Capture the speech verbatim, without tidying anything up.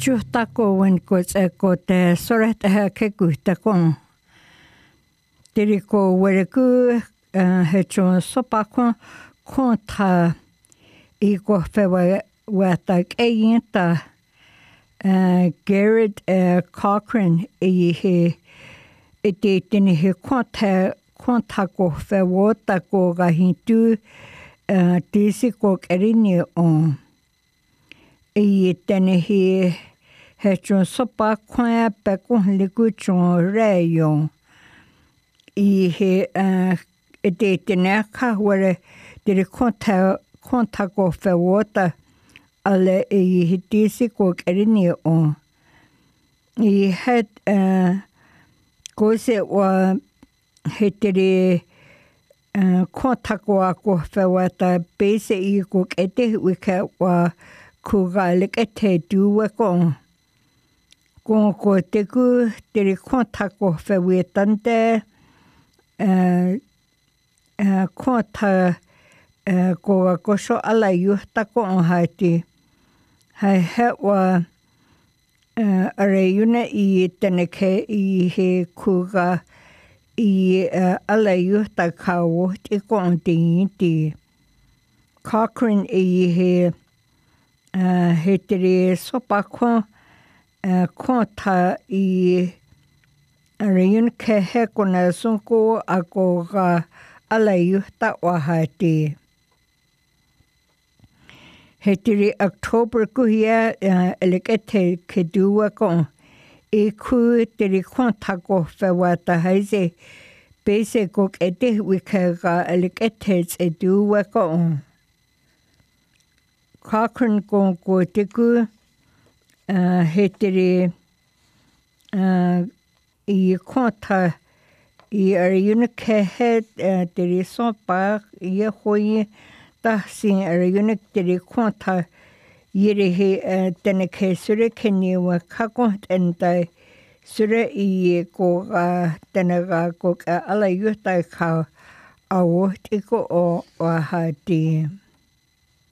juhtako wen ko se ko te soret ha ke kuta kon. Tiri ko were ku he chon sopa kon konta I ko fewa wata keinta Garrett Cochran I he ite tini he konta konta ko fewa ta ko ga hintu tisi ko kerini on. I tene he he chon sopa kwa pe ko liku chon rayon. I he ite tene ka were tiri konta konta ko fewota ale I he tisi ko kerini on. I had ko se wa he tiri konta ko ako fewota base I ko kete wika wa kuga lekete duwa ko. Ko ko te ku tiri konta ko fewetante konta ko ko so ala yuhta ko hati hai hewa are yuna I teneke I he kuga I ala yuhta kawo ti ko ti Cochrane I he he tiri sopa ko konta I are yun ke he kona sunko ako ga ala yuhta wa hati he tiri October kuhia elekete ke duwa ko I ku tiri konta ko fewata haise base ko kete wika ga elekete tse duwa ko Cochrane ko ko tiku he tiri I konta I are yun ke he tiri sopa I hoi ta sin are yun tiri konta yiri he tene ke sure ke niwa kako entai sure I ko tene ga ko ala yuta ka awo tiko o wa hati.